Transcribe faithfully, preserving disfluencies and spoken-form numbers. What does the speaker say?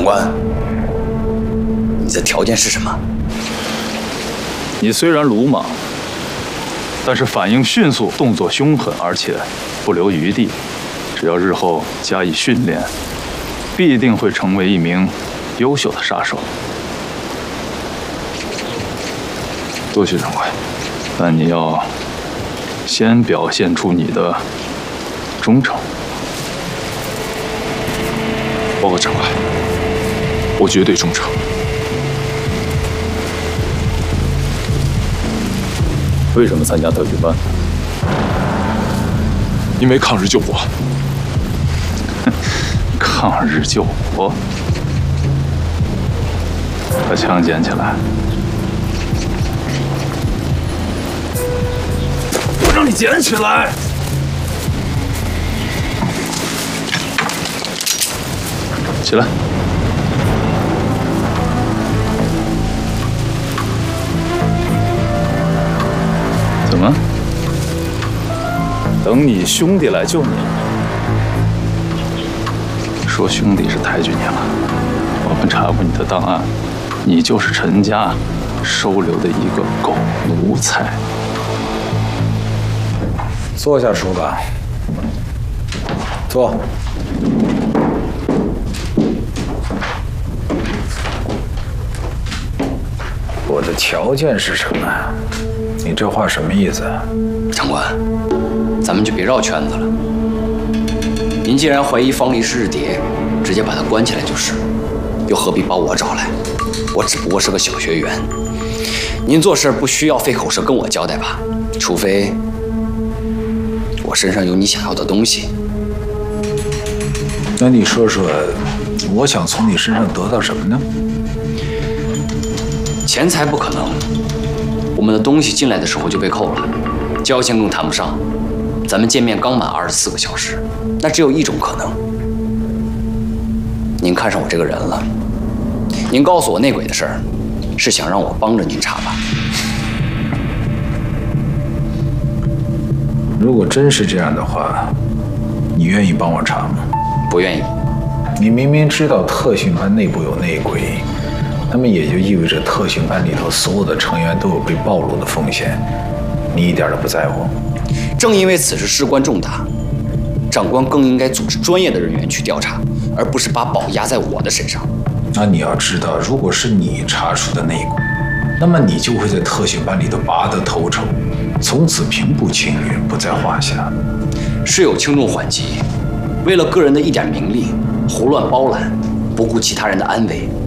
长官，你的条件是什么？ 你虽然鲁莽，但是反应迅速，动作凶狠，而且不留余地。只要日后加以训练，必定会成为一名优秀的杀手。多谢长官，但你要先表现出你的忠诚。 报告长官，我绝对忠诚。 为什么参加特训班？ 因为抗日救国。 抗日救国，把枪捡起来！我让你捡起来！起来！怎么？等你兄弟来救你？说兄弟是抬举你了。我们查过你的档案，你就是陈家收留的一个狗奴才。 坐下说吧。坐。我的条件是什么？你这话什么意思？ 长官，咱们就别绕圈子了。您既然怀疑方力是日谍，直接把他关起来就是，又何必把我找来？我只不过是个小学员，您做事不需要费口舌跟我交代吧？除非我身上有你想要的东西。 那你说说，我想从你身上得到什么呢？ 钱财不可能，我们的东西进来的时候就被扣了，交情更谈不上。咱们见面刚满二十四个小时，那只有一种可能。您看上我这个人了，您告诉我内鬼的事儿，是想让我帮着您查吧？ 如果真是这样的话，你愿意帮我查吗？ 不愿意。 你明明知道特训班内部有内鬼，那么也就意味着特训班里头所有的成员都有被暴露的风险，你一点都不在乎。 正因为此事事关重大，长官更应该组织专业的人员去调查，而不是把宝压在我的身上。 那你要知道，如果是你查出的内鬼，那么你就会在特训班里头拔得头筹，从此平步青云，不在话下。 事有轻重缓急，为了个人的一点名利，胡乱包揽，不顾其他人的安危，